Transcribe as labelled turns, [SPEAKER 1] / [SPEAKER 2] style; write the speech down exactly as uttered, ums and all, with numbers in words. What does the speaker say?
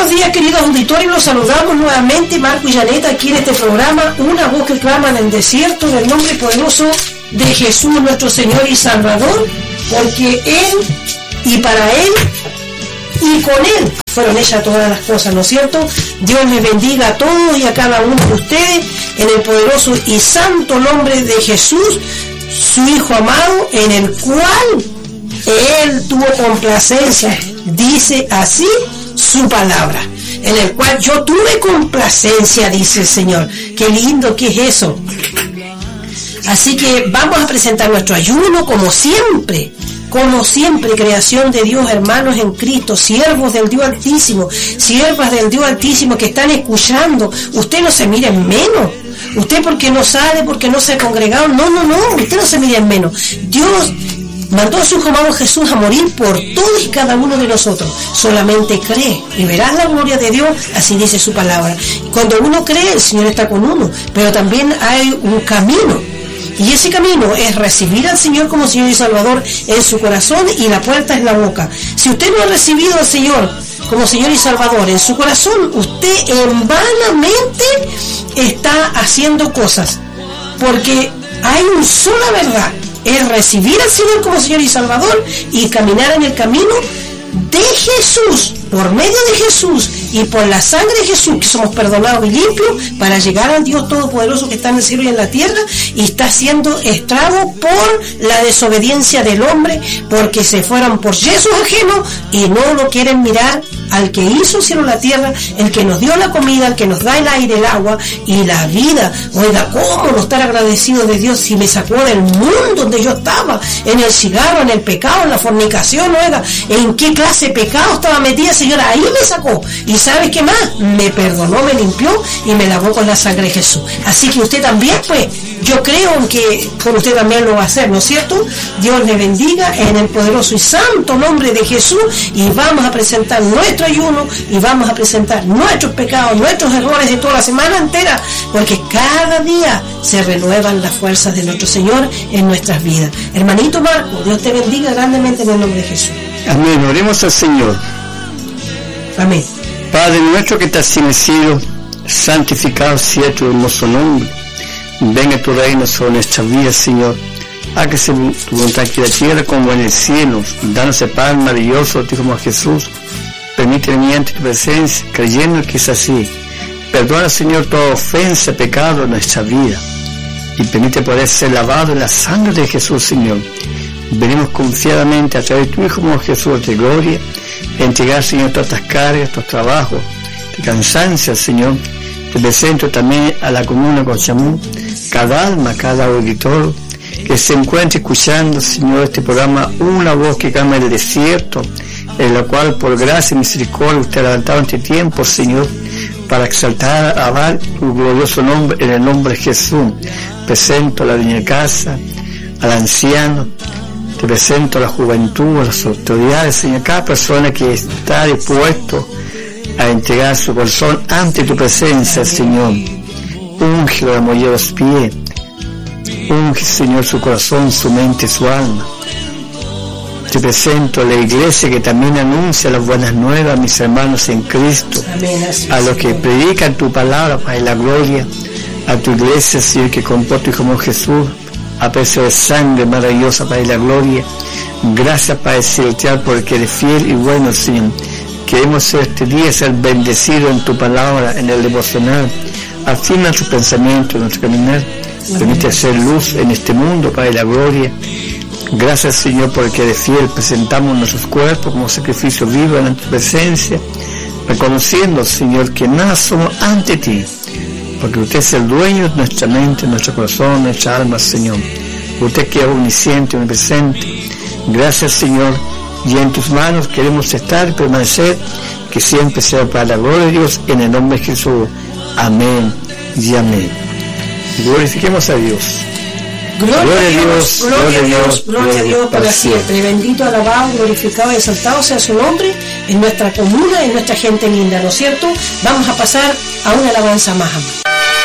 [SPEAKER 1] buenos días, queridos auditores, los saludamos nuevamente, Marco y Janet, aquí en este programa, Una Voz que Clama en el Desierto, en el nombre poderoso de Jesús, nuestro Señor y Salvador, porque Él, y para Él, y con Él, fueron hechas todas las cosas, ¿no es cierto? Dios les bendiga a todos y a cada uno de ustedes, en el poderoso y santo nombre de Jesús, su Hijo amado, en el cual Él tuvo complacencia, dice así su palabra, en el cual yo tuve complacencia, dice el Señor. Qué lindo que es eso. Así que vamos a presentar nuestro ayuno como siempre, como siempre, creación de Dios, hermanos en Cristo, siervos del Dios Altísimo, siervas del Dios Altísimo que están escuchando. Usted no se mire en menos. Usted porque no sabe, porque no se ha congregado, no, no, no, usted no se mire en menos. Dios mandó a su Hijo amado Jesús a morir por todos y cada uno de nosotros. Solamente cree y verás la gloria de Dios, así dice su palabra. Cuando uno cree, el Señor está con uno, pero también hay un camino. Y ese camino es recibir al Señor como Señor y Salvador en su corazón, y la puerta es la boca. Si usted no ha recibido al Señor como Señor y Salvador en su corazón, usted en vanamente está haciendo cosas, porque hay una sola verdad, es recibir al Señor como Señor y Salvador y caminar en el camino de Jesús, por medio de Jesús y por la sangre de Jesús, que somos perdonados y limpios, para llegar al Dios Todopoderoso que está en el cielo y en la tierra, y está siendo estrago por la desobediencia del hombre, porque se fueron por Jesús ajeno y no lo quieren mirar al que hizo el cielo y la tierra, el que nos dio la comida, el que nos da el aire, el agua y la vida. Oiga, ¿cómo no estar agradecido de Dios si me sacó del mundo donde yo estaba, en el cigarro, en el pecado, en la fornicación? Oiga, ¿en qué clase de pecado estaba metida, Señora? Ahí me sacó. ¿Y sabes qué más? Me perdonó, me limpió y me lavó con la sangre de Jesús. Así que usted también, pues, yo creo en que por usted también lo va a hacer, ¿no es cierto? Dios le bendiga en el poderoso y santo nombre de Jesús, y vamos a presentar nuestro ayuno y vamos a presentar nuestros pecados, nuestros errores de toda la semana entera, porque cada día se renuevan las fuerzas de nuestro Señor en nuestras vidas. Hermanito Marco, Dios te bendiga grandemente en el nombre de Jesús.
[SPEAKER 2] Amén. Oremos al Señor.
[SPEAKER 1] Amén.
[SPEAKER 2] Padre nuestro que estás en el cielo, santificado sea tu hermoso nombre. Venga tu reino sobre nuestras vidas, Señor. Hágase tu voluntad aquí en la tierra como en el cielo. Danos el pan maravilloso, tu Hijo Jesús. Permíteme ante tu presencia, creyendo que es así. Perdona, Señor, toda ofensa, pecado en nuestra vida. Y permite poder ser lavado en la sangre de Jesús, Señor. Venimos confiadamente a través de tu Hijo Jesús de gloria, a entregar, Señor, todas estas cargas, estos trabajos, de cansancio, Señor. Te presento también a la comuna Cochamú, cada alma, cada auditor que se encuentre escuchando, Señor, este programa, Una Voz que Clama en el Desierto, en la cual por gracia y misericordia usted ha levantado este tiempo, Señor, para exaltar, alabar tu glorioso nombre, en el nombre de Jesús. Presento a la niña de casa, al anciano, te presento a la juventud, a las autoridades, Señor, cada persona que está dispuesto a entregar su corazón ante tu presencia, Señor. Unge la mollera de los pies, unge, Señor, su corazón, su mente, su alma. Te presento a la iglesia que también anuncia las buenas nuevas, mis hermanos en Cristo, a los que predican tu palabra para la gloria, a tu iglesia, Señor, que comporta tu Hijo Jesús, a precio de sangre maravillosa para la gloria. Gracias, Padre Celestial, porque eres fiel y bueno, Señor. Queremos ser este día ser bendecido en tu palabra, en el devocional. Afirma nuestros pensamientos, nuestro caminar. Permite ser luz en este mundo, Padre de la gloria. Gracias, Señor, porque eres fiel. Presentamos nuestros cuerpos como sacrificio vivo en tu presencia, reconociendo, Señor, que nada somos ante ti, porque usted es el dueño de nuestra mente, nuestro corazón, nuestra alma, Señor. Usted que es omnisciente, omnipresente. Gracias, Señor, y en tus manos queremos estar y permanecer, que siempre sea para la gloria de Dios, en el nombre de Jesús. Amén y amén. Glorifiquemos a Dios.
[SPEAKER 1] Gloria, gloria a Dios, gloria a Dios, gloria a Dios para siempre. Bendito, alabado, glorificado y exaltado sea su nombre en nuestra comuna, en nuestra gente linda, ¿no es cierto? Vamos a pasar a una alabanza más.